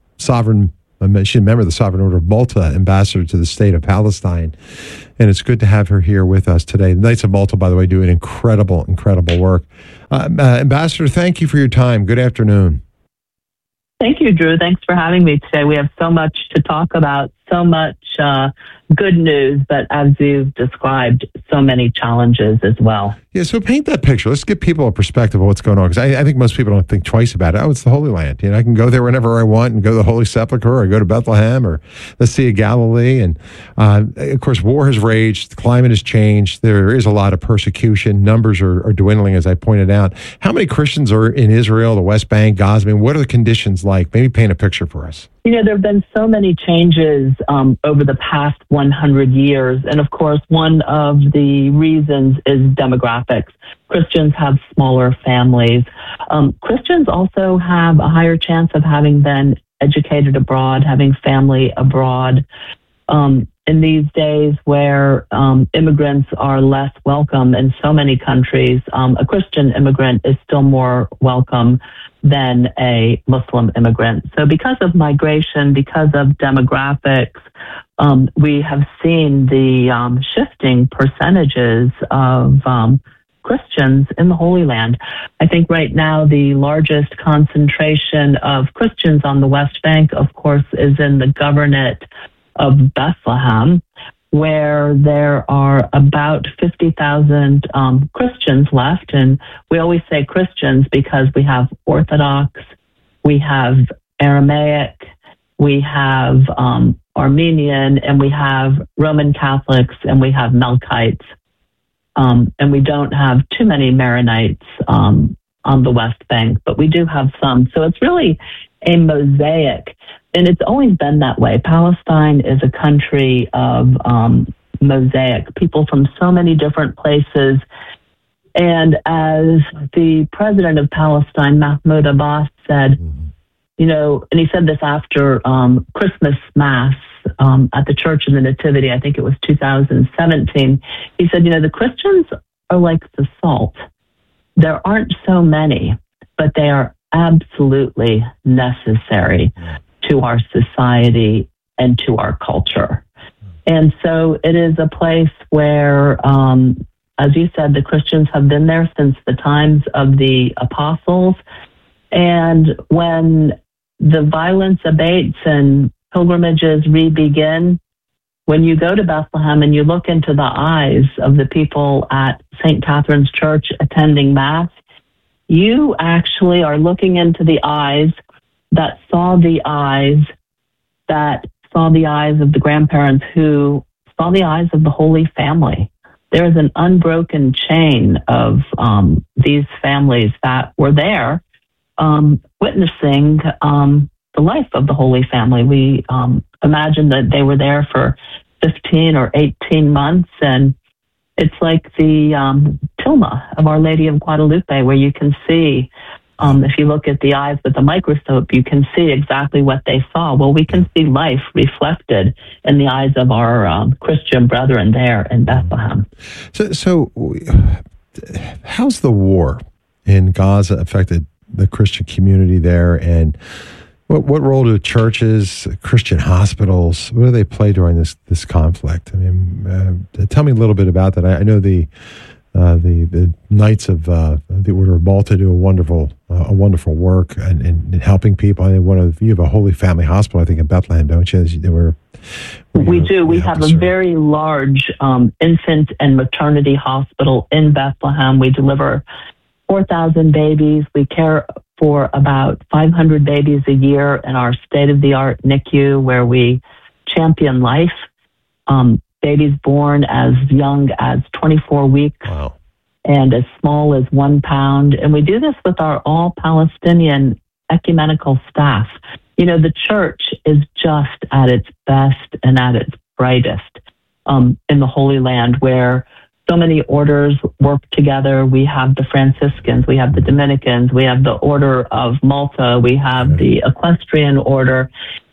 she's a member of the Sovereign Order of Malta, ambassador to the state of Palestine. And it's good to have her here with us today. The Knights of Malta, by the way, do an incredible work. Ambassador, thank you for your time. Good afternoon. Thank you, Drew. Thanks for having me today. We have so much to talk about, so much good news, but as you've described, so many challenges as well. Yeah, so paint that picture. Let's give people a perspective of what's going on, because I think most people don't think twice about it. Oh, it's the Holy Land. I can go there whenever I want and go to the Holy Sepulchre or go to Bethlehem or the Sea of Galilee. And, of course, war has raged. The climate has changed. There is a lot of persecution. Numbers are dwindling, as I pointed out. How many Christians are in Israel, the West Bank, Gaza? I mean, what are the conditions like? Maybe paint a picture for us. There have been so many changes over the past 100 years. And of course, one of the reasons is demographics. Christians have smaller families. Christians also have a higher chance of having been educated abroad, having family abroad. In these days where immigrants are less welcome in so many countries, a Christian immigrant is still more welcome than a Muslim immigrant. So because of migration, because of demographics, we have seen the shifting percentages of Christians in the Holy Land. I think right now the largest concentration of Christians on the West Bank, of course, is in the governorate of Bethlehem, where there are about 50,000 Christians left. And we always say Christians because we have Orthodox, we have Aramaic, we have Armenian, and we have Roman Catholics, and we have Melkites. And we don't have too many Maronites on the West Bank, but we do have some. So it's really a mosaic. And it's always been that way. Palestine is a country of mosaic, people from so many different places. And as the president of Palestine, Mahmoud Abbas, said, and he said this after Christmas Mass at the Church of the Nativity, I think it was 2017, he said, the Christians are like the salt. There aren't so many, but they are absolutely necessary to our society and to our culture. And so it is a place where, as you said, the Christians have been there since the times of the apostles. And when the violence abates and pilgrimages re-begin, when you go to Bethlehem and you look into the eyes of the people at St. Catherine's Church attending Mass, you actually are looking into the eyes that saw the eyes of the grandparents who saw the eyes of the Holy Family. There is an unbroken chain of these families that were there witnessing the life of the Holy Family. We imagine that they were there for 15 or 18 months, and it's like the tilma of Our Lady of Guadalupe, where you can see, if you look at the eyes with a microscope, you can see exactly what they saw. Well, we can see life reflected in the eyes of our Christian brethren there in Bethlehem. So how's the war in Gaza affected the Christian community there, and what role do churches, Christian hospitals, what do they play during this conflict? I mean, tell me a little bit about that. I know the Knights of the Order of Malta do a wonderful work in helping people. I think you have a Holy Family Hospital, I think, in Bethlehem, don't you? We do. We have a very large infant and maternity hospital in Bethlehem. We deliver 4,000 babies. We care for about 500 babies a year in our state-of-the-art NICU, where we champion life. Babies born as young as 24 weeks and as small as 1 pound. And we do this with our all-Palestinian ecumenical staff. The church is just at its best and at its brightest in the Holy Land, where so many orders work together. We have the Franciscans, we have the Dominicans, we have the Order of Malta, we have the Equestrian Order.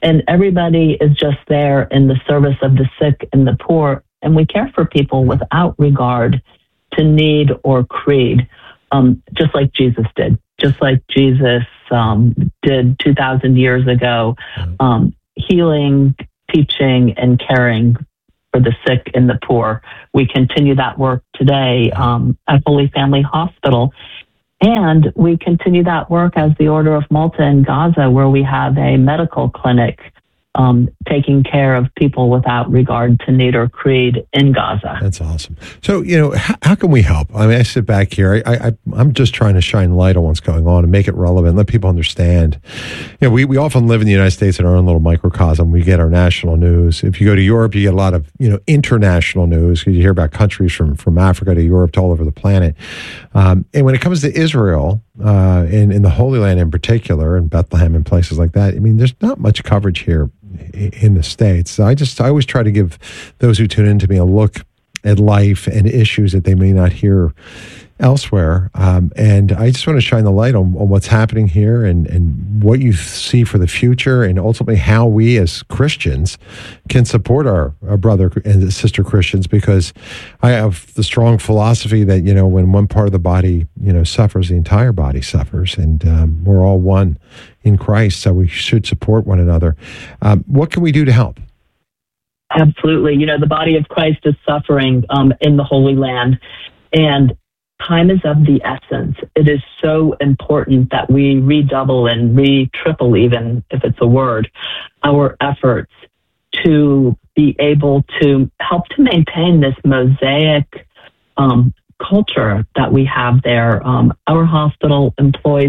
And everybody is just there in the service of the sick and the poor. And we care for people without regard to need or creed, just like Jesus did, just like Jesus did 2,000 years ago, healing, teaching, and caring for the sick and the poor. We continue that work today at Holy Family Hospital. And we continue that work as the Order of Malta in Gaza, where we have a medical clinic taking care of people without regard to need or creed in Gaza. That's awesome. So, how can we help? I mean, I sit back here. I'm just trying to shine light on what's going on and make it relevant, let people understand. We often live in the United States in our own little microcosm. We get our national news. If you go to Europe, you get a lot of, international news. You hear about countries from Africa to Europe to all over the planet. And when it comes to Israel, in the Holy Land in particular, and Bethlehem and places like that, I mean, there's not much coverage here in the States. So I always try to give those who tune in to me a look at life and issues that they may not hear elsewhere. And I just want to shine the light on what's happening here and what you see for the future, and ultimately how we as Christians can support our brother and sister Christians, because I have the strong philosophy that, when one part of the body, suffers, the entire body suffers, and we're all one in Christ, so we should support one another. What can we do to help? Absolutely. The body of Christ is suffering in the Holy Land, and time is of the essence. It is so important that we redouble and triple, even if it's a word, our efforts to be able to help to maintain this mosaic culture that we have there. Our hospital employs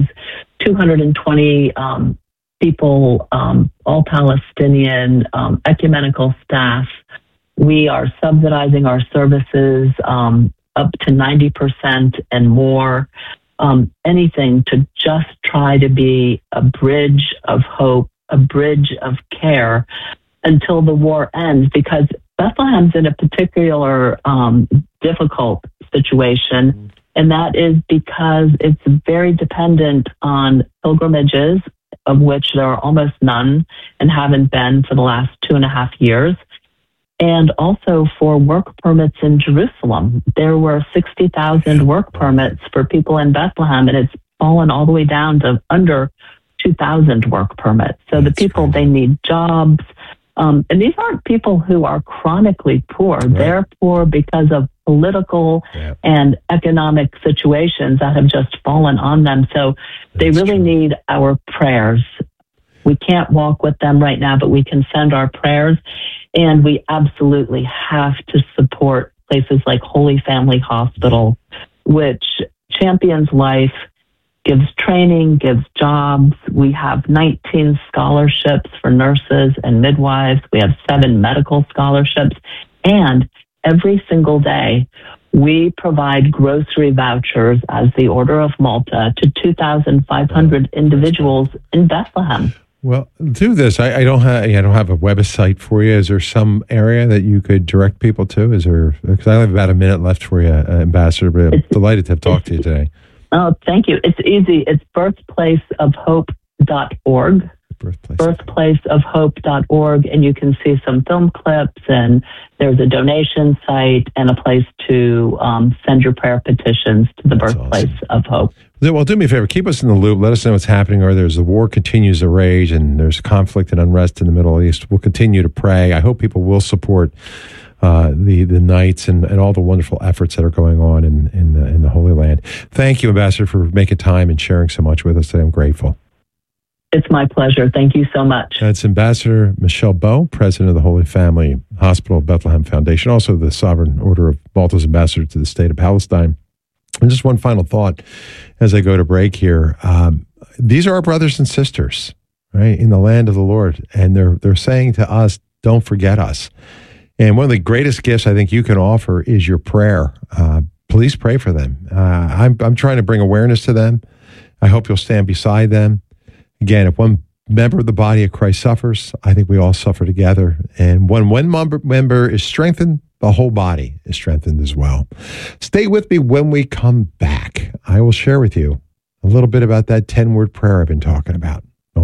220 people, all Palestinian, ecumenical staff. We are subsidizing our services up to 90% and more, anything to just try to be a bridge of hope, a bridge of care until the war ends, because Bethlehem's in a particular difficult situation, and that is because it's very dependent on pilgrimages, of which there are almost none and haven't been for the last 2.5 years. And also for work permits in Jerusalem. There were 60,000 work permits for people in Bethlehem, and it's fallen all the way down to under 2,000 work permits. So the people, they need jobs. And these aren't people who are chronically poor. Right. They're poor because of political and economic situations that have just fallen on them. So they really need our prayers. We can't walk with them right now, but we can send our prayers. And we absolutely have to support places like Holy Family Hospital, which champions life, gives training, gives jobs. We have 19 scholarships for nurses and midwives. We have 7 medical scholarships. And every single day, we provide grocery vouchers as the Order of Malta to 2,500 individuals in Bethlehem. Well, do this. I don't have a website for you. Is there some area that you could direct people to? Is there? Because I have about a minute left for you, Ambassador. But I'm delighted to have talked to you today. Oh, thank you. It's easy. It's birthplaceofhope.org. Birthplaceofhope.org, and you can see some film clips, and there's a donation site and a place to send your prayer petitions to the Birthplace of Hope. Well, do me a favor, keep us in the loop. Let us know what's happening, or the war continues to rage and there's conflict and unrest in the Middle East. We'll continue to pray. I hope people will support the Knights and all the wonderful efforts that are going on in the Holy Land. Thank you, Ambassador, for making time and sharing so much with us today. I'm grateful. It's my pleasure. Thank you so much. That's Ambassador Michelle Bowe, President of the Holy Family Hospital Bethlehem Foundation, also the Sovereign Order of Malta's Ambassador to the State of Palestine. And just one final thought as I go to break here. These are our brothers and sisters, right, in the land of the Lord. And they're saying to us, don't forget us. And one of the greatest gifts I think you can offer is your prayer. Please pray for them. I'm trying to bring awareness to them. I hope you'll stand beside them. Again, if one member of the body of Christ suffers, I think we all suffer together. And when one member is strengthened, the whole body is strengthened as well. Stay with me when we come back. I will share with you a little bit about that 10-word prayer I've been talking about. Don't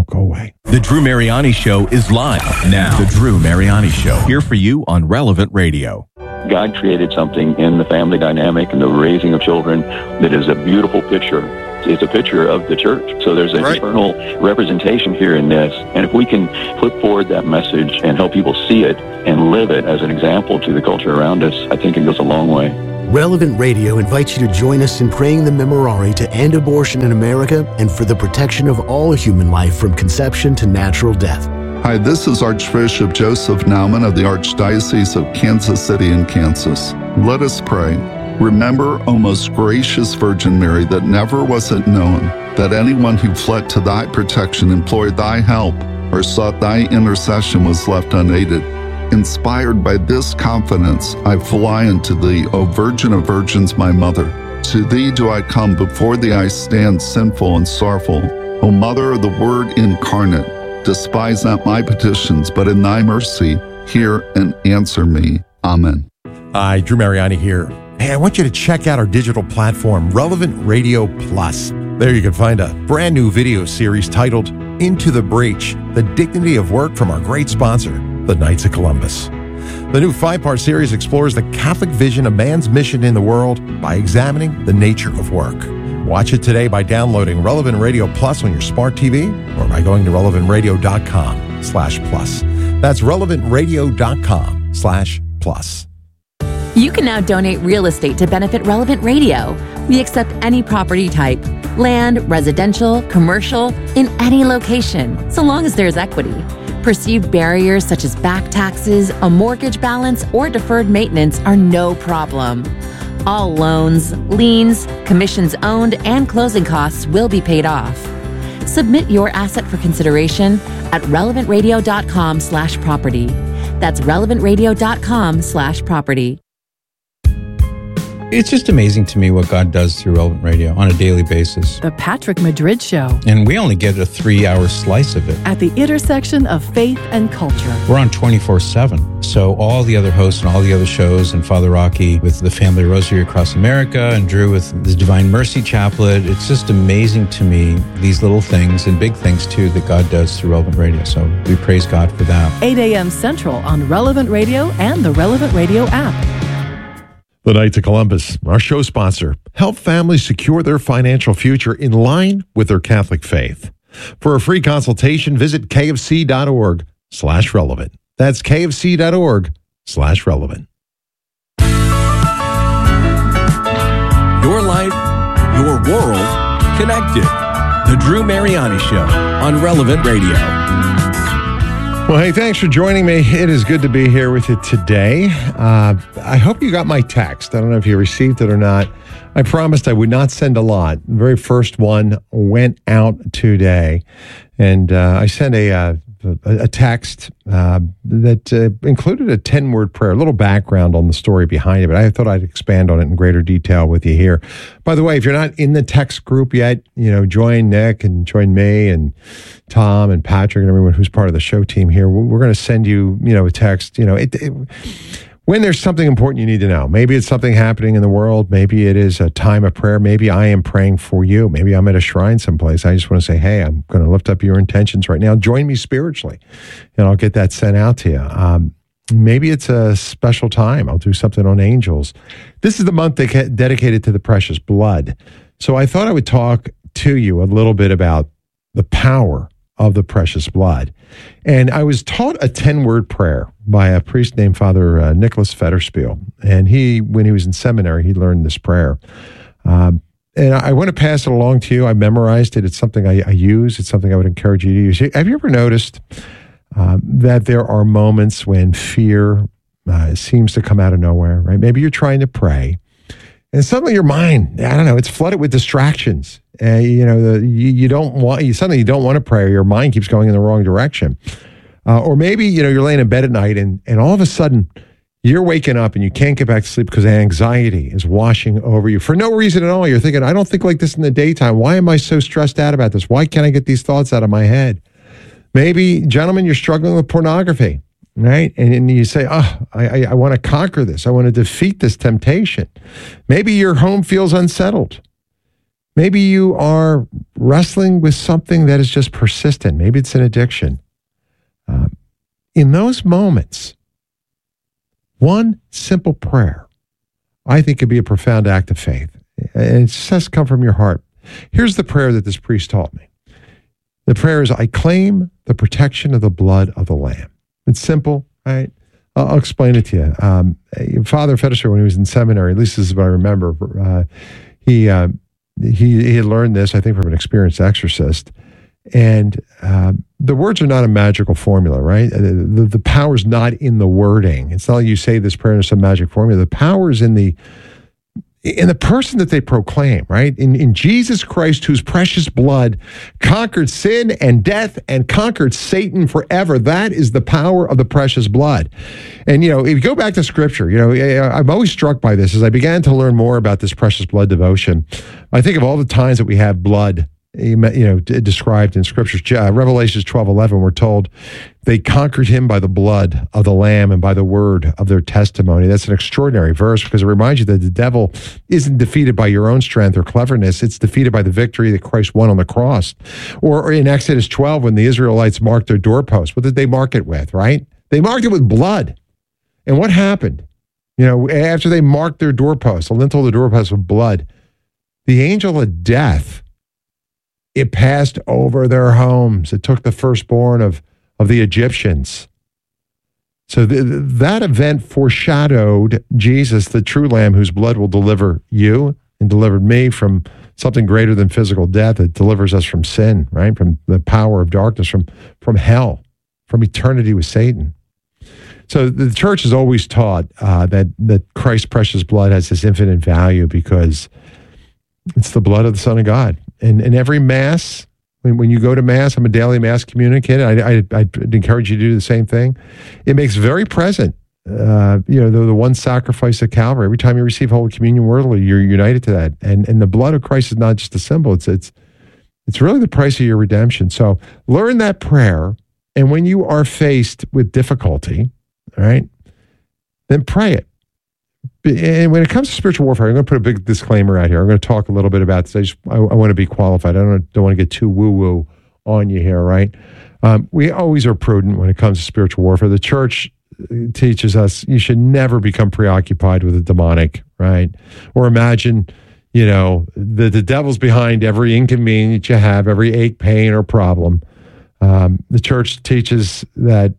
won't go away. The Drew Mariani Show is live now. The Drew Mariani Show, here for you on Relevant Radio. God created something in the family dynamic and the raising of children that is a beautiful picture. It's a picture of the church. So there's an eternal representation here in this. And if we can put forward that message and help people see it and live it as an example to the culture around us, I think it goes a long way. Relevant Radio invites you to join us in praying the Memorare to end abortion in America and for the protection of all human life from conception to natural death. Hi, this is Archbishop Joseph Naumann of the Archdiocese of Kansas City in Kansas. Let us pray. Remember, O most gracious Virgin Mary, that never was it known that anyone who fled to thy protection, implored thy help, or sought thy intercession was left unaided. Inspired by this confidence, I fly unto thee, O Virgin of Virgins, my Mother. To thee do I come, before thee I stand sinful and sorrowful. O Mother of the Word incarnate, despise not my petitions, but in thy mercy hear and answer me. Amen. Hi, Drew Mariani here. Hey, I want you to check out our digital platform, Relevant Radio Plus. There you can find a brand new video series titled Into the Breach, The Dignity of Work from our great sponsor, the Knights of Columbus. The new 5-part series explores the Catholic vision of man's mission in the world by examining the nature of work. Watch it today by downloading Relevant Radio Plus on your smart TV or by going to relevantradio.com/plus. That's relevantradio.com/plus. You can now donate real estate to benefit Relevant Radio. We accept any property type, land, residential, commercial, in any location, so long as there's equity. Perceived barriers such as back taxes, a mortgage balance, or deferred maintenance are no problem. All loans, liens, commissions owned, and closing costs will be paid off. Submit your asset for consideration at relevantradio.com/property. That's relevantradio.com/property. It's just amazing to me what God does through Relevant Radio on a daily basis. The Patrick Madrid Show. And we only get a 3-hour slice of it. At the intersection of faith and culture. We're on 24/7. So all the other hosts and all the other shows, and Father Rocky with the Family Rosary Across America, and Drew with the Divine Mercy Chaplet. It's just amazing to me, these little things and big things too that God does through Relevant Radio. So we praise God for that. 8 a.m. Central on Relevant Radio and the Relevant Radio app. The Knights of Columbus, our show sponsor, help families secure their financial future in line with their Catholic faith. For a free consultation, visit kfc.org/relevant. That's kfc.org/relevant. Your life, your world, connected. The Drew Mariani Show on Relevant Radio. Well, hey, thanks for joining me. It is good to be here with you today. I hope you got my text. I don't know if you received it or not. I promised I would not send a lot. The very first one went out today. And I sent a text that included a 10-word prayer, a little background on the story behind it, but I thought I'd expand on it in greater detail with you here. By the way, if you're not in the text group yet, join Nick and join me and Tom and Patrick and everyone who's part of the show team here. We're going to send you, a text, when there's something important you need to know. Maybe it's something happening in the world. Maybe it is a time of prayer. Maybe I am praying for you. Maybe I'm at a shrine someplace. I just want to say, hey, I'm going to lift up your intentions right now. Join me spiritually, and I'll get that sent out to you. Maybe it's a special time. I'll do something on angels. This is the month dedicated to the precious blood. So I thought I would talk to you a little bit about the power of the precious blood. And I was taught a 10-word prayer by a priest named Father Nicholas Federspiel. And when he was in seminary, he learned this prayer. And I want to pass it along to you. I memorized it. It's something I use. It's something I would encourage you to use. Have you ever noticed that there are moments when fear seems to come out of nowhere, right? Maybe you're trying to pray, and suddenly your mind, it's flooded with distractions. You don't want to pray, or your mind keeps going in the wrong direction. Or maybe, you're laying in bed at night and all of a sudden you're waking up and you can't get back to sleep because anxiety is washing over you for no reason at all. You're thinking, I don't think like this in the daytime. Why am I so stressed out about this? Why can't I get these thoughts out of my head? Maybe, gentlemen, you're struggling with pornography, right? And you say, I want to conquer this. I want to defeat this temptation. Maybe your home feels unsettled. Maybe you are wrestling with something that is just persistent. Maybe it's an addiction. In those moments, one simple prayer, I think, could be a profound act of faith. And it just has to come from your heart. Here's the prayer that this priest taught me. The prayer is, I claim the protection of the blood of the Lamb. It's simple, right? I'll explain it to you. Father Fettischer, when he was in seminary, at least this is what I remember, he had learned this, I think, from an experienced exorcist. And the words are not a magical formula, right? The power's not in the wording. It's not like you say this prayer in some magic formula. The power is in the person that they proclaim, right? In Jesus Christ, whose precious blood conquered sin and death and conquered Satan forever. That is the power of the precious blood. And, if you go back to Scripture, I'm always struck by this. As I began to learn more about this precious blood devotion, I think of all the times that we have blood, described in Scripture. Revelations 12:11, we're told they conquered him by the blood of the Lamb and by the word of their testimony. That's an extraordinary verse because it reminds you that the devil isn't defeated by your own strength or cleverness. It's defeated by the victory that Christ won on the cross. Or in Exodus 12, when the Israelites marked their doorpost, what did they mark it with, right? They marked it with blood. And what happened? After they marked their doorpost, the lintel of the doorpost with blood, the angel of death, it passed over their homes. It took the firstborn of the Egyptians. So that event foreshadowed Jesus, the true Lamb, whose blood will deliver you and delivered me from something greater than physical death. It delivers us from sin, right? From the power of darkness, from hell, from eternity with Satan. So the church has always taught that Christ's precious blood has this infinite value because it's the blood of the Son of God. And in every Mass, when you go to Mass, I'm a daily Mass communicator. I'd encourage you to do the same thing. It makes very present, the one sacrifice at Calvary. Every time you receive Holy Communion worthily, you're united to that. And the blood of Christ is not just a symbol. It's really the price of your redemption. So learn that prayer. And when you are faced with difficulty, all right, then pray it. And when it comes to spiritual warfare, I'm going to put a big disclaimer out here. I'm going to talk a little bit about this. I want to be qualified. I don't want to get too woo-woo on you here, right? We always are prudent when it comes to spiritual warfare. The church teaches us you should never become preoccupied with the demonic, right? Or imagine, the devil's behind every inconvenience you have, every ache, pain, or problem. The church teaches that,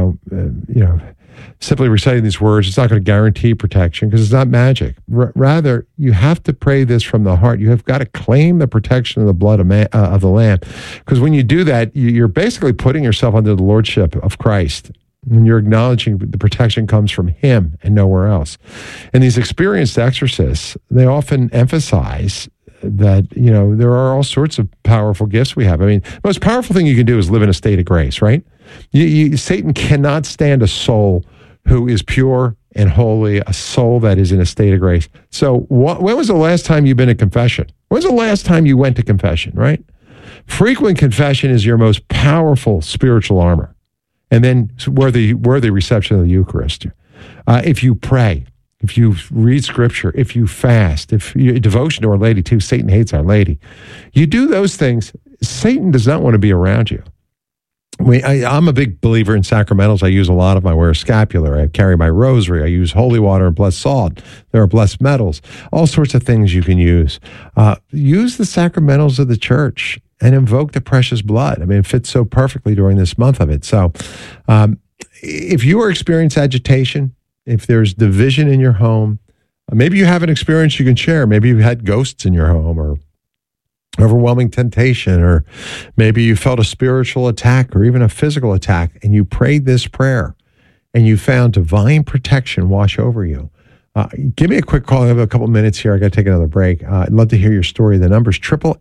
simply reciting these words, it's not going to guarantee protection because it's not magic. Rather, you have to pray this from the heart. You have got to claim the protection of the blood of the Lamb. Because when you do that, you're basically putting yourself under the lordship of Christ. And you're acknowledging the protection comes from him and nowhere else. And these experienced exorcists, they often emphasize that, there are all sorts of powerful gifts we have. I mean, the most powerful thing you can do is live in a state of grace, right? Satan cannot stand a soul who is pure and holy, a soul that is in a state of grace. So when was the last time you've been to confession? When's the last time you went to confession, right? Frequent confession is your most powerful spiritual armor. And then worthy reception of the Eucharist. If you pray, if you read Scripture, if you fast, if you devotion to Our Lady too, Satan hates Our Lady. You do those things, Satan does not want to be around you. I'm a big believer in sacramentals. I use a lot of them. I wear a scapular. I carry my rosary. I use holy water and blessed salt. There are blessed metals. All sorts of things you can use. Use the sacramentals of the church and invoke the precious blood. I mean, it fits so perfectly during this month of it. So if you are experiencing agitation, if there's division in your home, maybe you have an experience you can share. Maybe you've had ghosts in your home or overwhelming temptation, or maybe you felt a spiritual attack or even a physical attack, and you prayed this prayer and you found divine protection wash over you. Give me a quick call. I have a couple minutes here. I got to take another break. I'd love to hear your story. The number's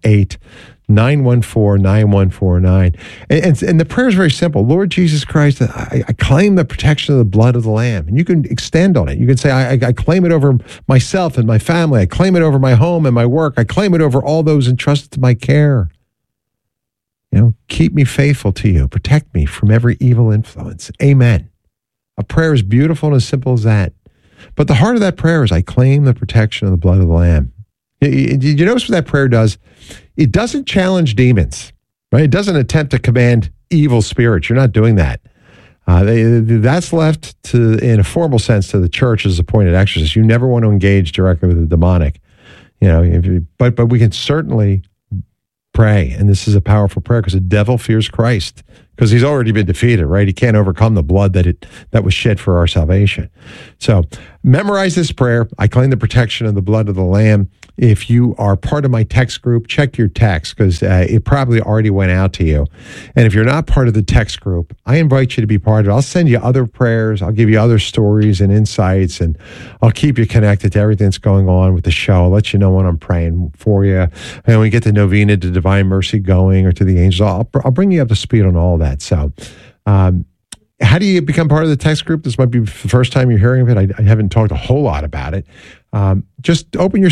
888-914-9149. And the prayer is very simple. Lord Jesus Christ, I claim the protection of the blood of the Lamb. And you can extend on it. You can say, I claim it over myself and my family. I claim it over my home and my work. I claim it over all those entrusted to my care. Keep me faithful to you. Protect me from every evil influence. Amen. A prayer is beautiful and as simple as that. But the heart of that prayer is, I claim the protection of the blood of the Lamb. Did you notice what that prayer does? It doesn't challenge demons, right? It doesn't attempt to command evil spirits. You're not doing that. That's left to, in a formal sense, to the church as appointed exorcists. You never want to engage directly with the demonic, but we can certainly pray, and this is a powerful prayer because the devil fears Christ because he's already been defeated, right? He can't overcome the blood that was shed for our salvation. So memorize this prayer. I claim the protection of the blood of the Lamb. If you are part of my text group, check your text because it probably already went out to you. And if you're not part of the text group, I invite you to be part of it. I'll send you other prayers. I'll give you other stories and insights, and I'll keep you connected to everything that's going on with the show. I'll let you know when I'm praying for you. And when we get the novena to Divine Mercy going or to the angels, I'll bring you up to speed on all that. So, how do you become part of the text group? This might be the first time you're hearing of it. I haven't talked a whole lot about it. Just open your